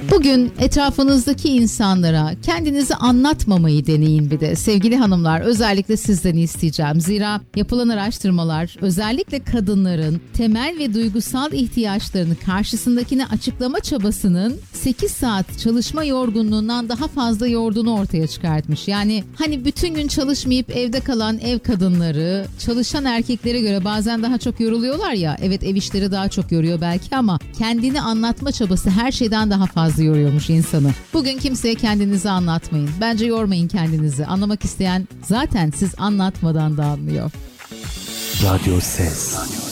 Bugün etrafınızdaki insanlara kendinizi anlatmamayı deneyin bir de. Sevgili hanımlar, özellikle sizden isteyeceğim. Zira yapılan araştırmalar özellikle kadınların temel ve duygusal ihtiyaçlarını karşısındakine açıklama çabasının 8 saat çalışma yorgunluğundan daha fazla yorduğunu ortaya çıkartmış. Yani hani bütün gün çalışmayıp evde kalan ev kadınları çalışan erkeklere göre bazen daha çok yoruluyorlar ya. Evet, ev işleri daha çok yoruyor belki ama kendini anlatma çabası her şeyden daha fazla yoruyormuş insanı. Bugün kimseye kendinizi anlatmayın. Bence yormayın kendinizi. Anlamak isteyen zaten siz anlatmadan da anlıyor. Radyo Ses.